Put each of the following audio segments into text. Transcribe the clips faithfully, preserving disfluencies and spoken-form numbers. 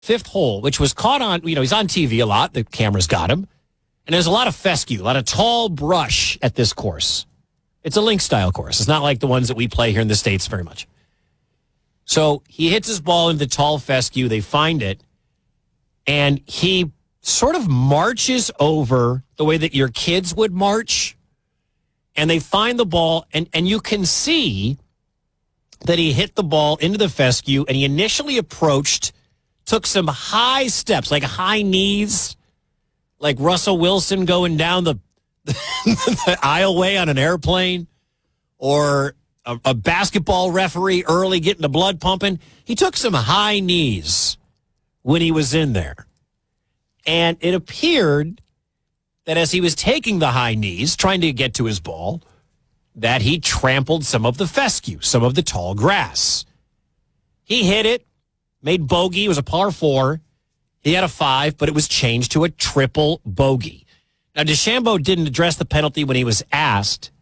fifth hole, which was caught on, you know, he's on T V a lot. The camera's got him. And there's a lot of fescue, a lot of tall brush at this course. It's a link-style course. It's not like the ones that we play here in the States very much. So he hits his ball into the tall fescue. They find it. And he sort of marches over the way that your kids would march. And they find the ball, and, and you can see that he hit the ball into the fescue, and he initially approached, took some high steps, like high knees, like Russell Wilson going down the, the aisleway on an airplane, or a, a basketball referee early getting the blood pumping. He took some high knees when he was in there. And it appeared that as he was taking the high knees, trying to get to his ball, that he trampled some of the fescue, some of the tall grass. He hit it, made bogey. It was a par four. He had a five, but it was changed to a triple bogey. Now, DeChambeau didn't address the penalty when he was asked.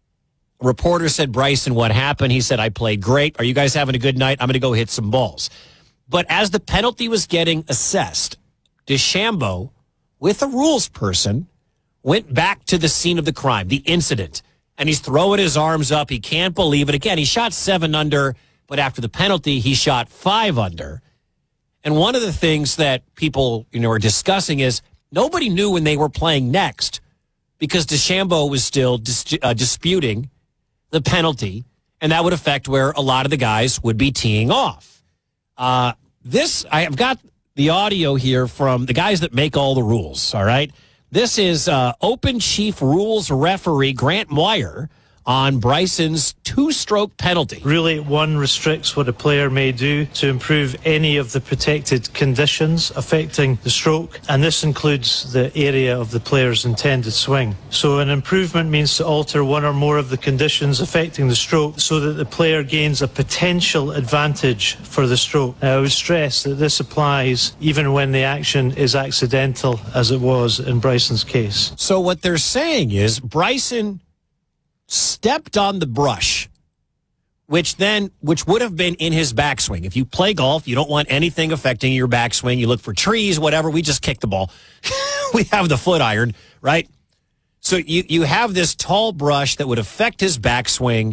A reporter said, Bryson, what happened? He said, I played great. Are you guys having a good night? I'm going to go hit some balls. But as the penalty was getting assessed, DeChambeau, with a rules person, went back to the scene of the crime, the incident, and he's throwing his arms up. He can't believe it. Again, he shot seven under, but after the penalty, he shot five under. And one of the things that people, you know, are discussing is nobody knew when they were playing next because DeChambeau was still dis- uh, disputing the penalty, and that would affect where a lot of the guys would be teeing off. Uh, this, I have got the audio here from the guys that make all the rules, all right? This is uh, Open Chief Rules referee Grant Moyer on Bryson's two-stroke penalty. Really, one restricts what a player may do to improve any of the protected conditions affecting the stroke, and this includes the area of the player's intended swing. So an improvement means to alter one or more of the conditions affecting the stroke so that the player gains a potential advantage for the stroke. Now, I would stress that this applies even when the action is accidental, as it was in Bryson's case. So what they're saying is Bryson stepped on the brush, which then, which would have been in his backswing. If you play golf, you don't want anything affecting your backswing. You look for trees, whatever. We just kick the ball. We have the foot iron, right? So you, you have this tall brush that would affect his backswing.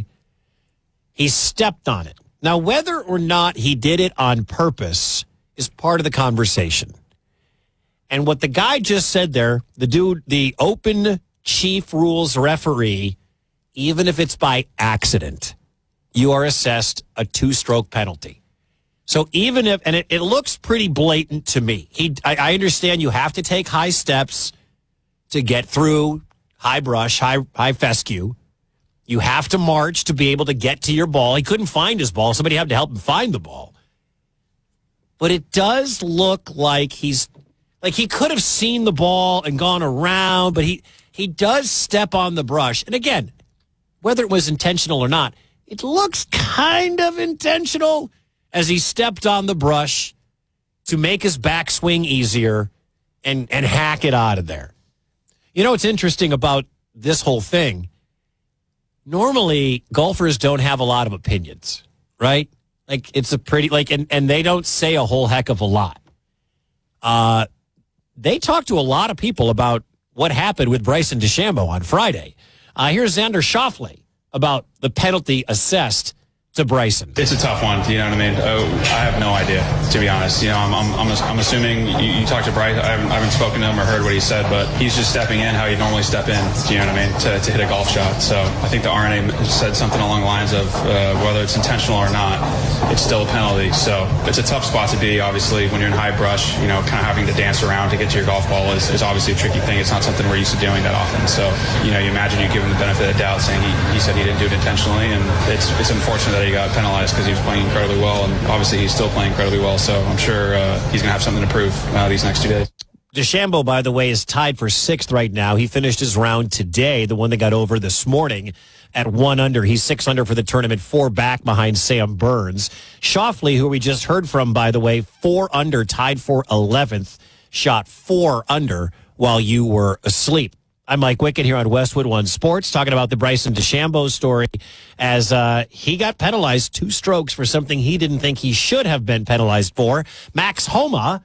He stepped on it. Now, whether or not he did it on purpose is part of the conversation. And what the guy just said there, the dude, the Open Chief Rules referee, even if it's by accident, you are assessed a two-stroke penalty. So even if, and it, it looks pretty blatant to me. He, I, I understand you have to take high steps to get through high brush, high, high fescue. You have to march to be able to get to your ball. He couldn't find his ball. Somebody had to help him find the ball. But it does look like he's, like he could have seen the ball and gone around, but he, he does step on the brush. And again, whether it was intentional or not, it looks kind of intentional as he stepped on the brush to make his backswing easier and, and hack it out of there. You know what's interesting about this whole thing? Normally, golfers don't have a lot of opinions, right? Like, it's a pretty, like, and, and they don't say a whole heck of a lot. Uh, they talk to a lot of people about what happened with Bryson DeChambeau on Friday. Uh, here's Xander Schauffele about the penalty assessed to Bryson. It's a tough one, you know what I mean? Oh, I have no idea, to be honest. You know, I'm I'm, I'm, I'm assuming you, you talked to Bryce. I haven't, I haven't spoken to him or heard what he said, but he's just stepping in how he'd normally step in, you know what I mean, to, to hit a golf shot. So I think the R N A said something along the lines of uh, whether it's intentional or not, it's still a penalty. So it's a tough spot to be, obviously, when you're in high brush. You know, kind of having to dance around to get to your golf ball is, is obviously a tricky thing. It's not something we're used to doing that often. So, you know, you imagine you give him the benefit of the doubt saying he, he said he didn't do it intentionally, and it's, it's unfortunate that he got penalized because he was playing incredibly well, and obviously he's still playing incredibly well, so I'm sure uh, he's going to have something to prove uh, these next two days. DeChambeau, by the way, is tied for sixth right now. He finished his round today, the one that got over this morning, at one under. He's six under for the tournament, four back behind Sam Burns. Schauffele, who we just heard from, by the way, four under, tied for eleventh, shot four under while you were asleep. I'm Mike Wickett here on Westwood One Sports, talking about the Bryson DeChambeau story as uh, he got penalized two strokes for something he didn't think he should have been penalized for. Max Homa